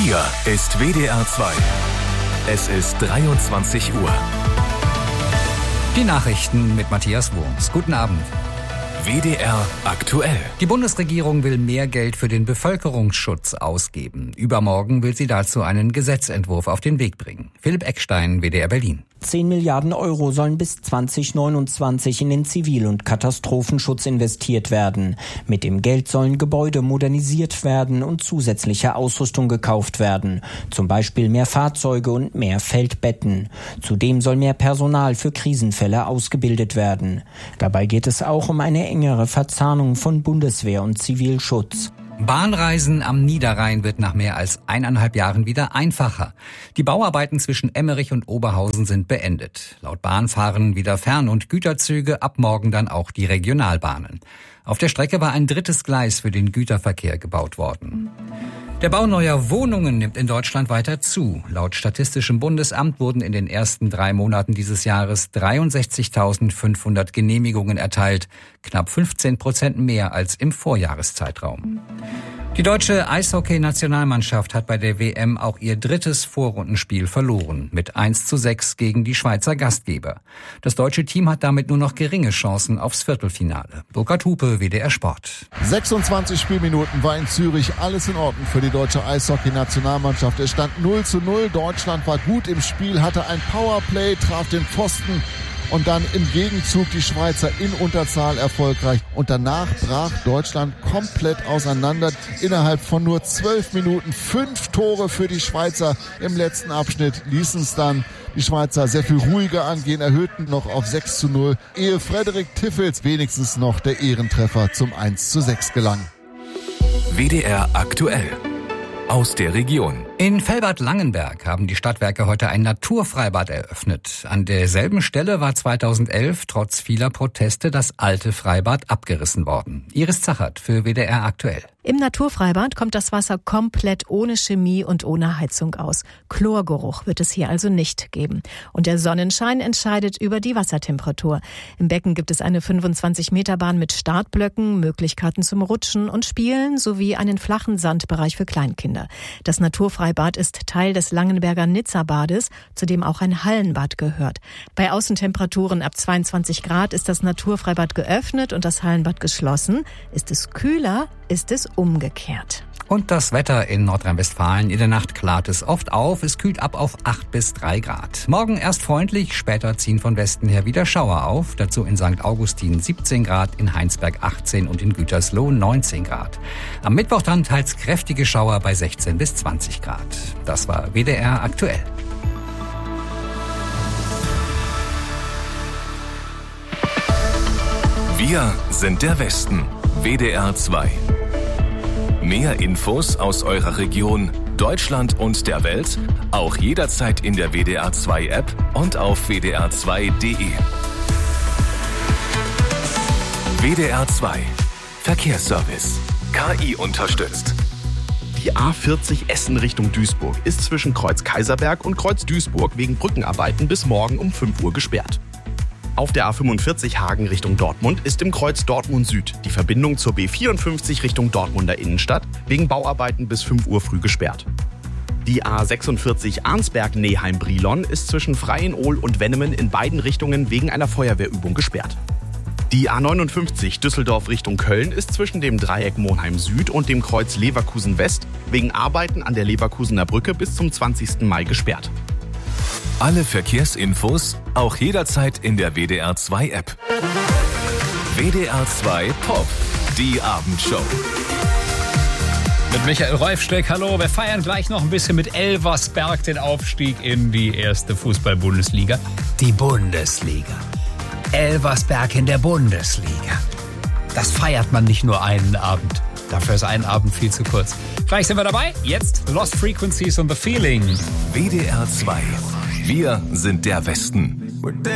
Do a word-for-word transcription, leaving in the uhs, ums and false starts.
Hier ist W D R zwei. Es ist dreiundzwanzig Uhr. Die Nachrichten mit Matthias Wurms. Guten Abend. W D R aktuell. Die Bundesregierung will mehr Geld für den Bevölkerungsschutz ausgeben. Übermorgen will sie dazu einen Gesetzentwurf auf den Weg bringen. Philipp Eckstein, W D R Berlin. zehn Milliarden Euro sollen bis zwanzig neunundzwanzig in den Zivil- und Katastrophenschutz investiert werden. Mit dem Geld sollen Gebäude modernisiert werden und zusätzliche Ausrüstung gekauft werden. Zum Beispiel mehr Fahrzeuge und mehr Feldbetten. Zudem soll mehr Personal für Krisenfälle ausgebildet werden. Dabei geht es auch um eine engere Verzahnung von Bundeswehr und Zivilschutz. Bahnreisen am Niederrhein wird nach mehr als eineinhalb Jahren wieder einfacher. Die Bauarbeiten zwischen Emmerich und Oberhausen sind beendet. Laut Bahn fahren wieder Fern- und Güterzüge, ab morgen dann auch die Regionalbahnen. Auf der Strecke war ein drittes Gleis für den Güterverkehr gebaut worden. Der Bau neuer Wohnungen nimmt in Deutschland weiter zu. Laut Statistischem Bundesamt wurden in den ersten drei Monaten dieses Jahres dreiundsechzigtausendfünfhundert Genehmigungen erteilt, knapp fünfzehn Prozent mehr als im Vorjahreszeitraum. Die deutsche Eishockey-Nationalmannschaft hat bei der W M auch ihr drittes Vorrundenspiel verloren, mit eins zu sechs gegen die Schweizer Gastgeber. Das deutsche Team hat damit nur noch geringe Chancen aufs Viertelfinale. Burkhard Hupe, W D R Sport. sechsundzwanzig Spielminuten war in Zürich alles in Ordnung für die deutsche Eishockey-Nationalmannschaft. Es stand null zu null, Deutschland war gut im Spiel, hatte ein Powerplay, traf den Pfosten. Und dann im Gegenzug die Schweizer in Unterzahl erfolgreich. Und danach brach Deutschland komplett auseinander. Innerhalb von nur zwölf Minuten fünf Tore für die Schweizer im letzten Abschnitt ließen es dann die Schweizer sehr viel ruhiger angehen, erhöhten noch auf sechs zu null, ehe Frederik Tiffels wenigstens noch der Ehrentreffer zum eins zu sechs gelang. W D R aktuell. Aus der Region. In Velbert-Langenberg haben die Stadtwerke heute ein Naturfreibad eröffnet. An derselben Stelle war zweitausendelf trotz vieler Proteste das alte Freibad abgerissen worden. Iris Zachert für W D R aktuell. Im Naturfreibad kommt das Wasser komplett ohne Chemie und ohne Heizung aus. Chlorgeruch wird es hier also nicht geben. Und der Sonnenschein entscheidet über die Wassertemperatur. Im Becken gibt es eine fünfundzwanzig Meter Bahn mit Startblöcken, Möglichkeiten zum Rutschen und Spielen sowie einen flachen Sandbereich für Kleinkinder. Das Naturfreibad ist Teil des Langenberger Nizza-Bades, zu dem auch ein Hallenbad gehört. Bei Außentemperaturen ab zweiundzwanzig Grad ist das Naturfreibad geöffnet und das Hallenbad geschlossen. Ist es kühler, ist es umgekehrt. Und das Wetter in Nordrhein-Westfalen. In der Nacht klart es oft auf. Es kühlt ab auf acht bis drei Grad. Morgen erst freundlich, später ziehen von Westen her wieder Schauer auf. Dazu in Sankt Augustin siebzehn Grad, in Heinsberg achtzehn und in Gütersloh neunzehn Grad. Am Mittwoch dann teils kräftige Schauer bei sechzehn bis zwanzig Grad. Das war W D R aktuell. Wir sind der Westen. W D R zwei. Mehr Infos aus eurer Region, Deutschland und der Welt, auch jederzeit in der W D R zwei App und auf w d r zwei punkt d e. W D R zwei. Verkehrsservice. K I unterstützt. Die A vierzig Essen Richtung Duisburg ist zwischen Kreuz Kaiserberg und Kreuz Duisburg wegen Brückenarbeiten bis morgen um fünf Uhr gesperrt. Auf der A fünfundvierzig Hagen Richtung Dortmund ist im Kreuz Dortmund Süd die Verbindung zur B vierundfünfzig Richtung Dortmunder Innenstadt wegen Bauarbeiten bis fünf Uhr früh gesperrt. Die A sechsundvierzig Arnsberg-Neheim-Brilon ist zwischen Freienohl und Wennemen in beiden Richtungen wegen einer Feuerwehrübung gesperrt. Die A neunundfünfzig Düsseldorf Richtung Köln ist zwischen dem Dreieck Monheim Süd und dem Kreuz Leverkusen West wegen Arbeiten an der Leverkusener Brücke bis zum zwanzigsten Mai gesperrt. Alle Verkehrsinfos auch jederzeit in der W D R zwei App. W D R zwei Pop, die Abendshow. Mit Michael Reufsteck, hallo. Wir feiern gleich noch ein bisschen mit Elversberg den Aufstieg in die erste Fußball-Bundesliga. Die Bundesliga. Elversberg in der Bundesliga. Das feiert man nicht nur einen Abend. Dafür ist ein Abend viel zu kurz. Gleich sind wir dabei. Jetzt Lost Frequencies und The Feeling. W D R zwei. Wir sind der Westen.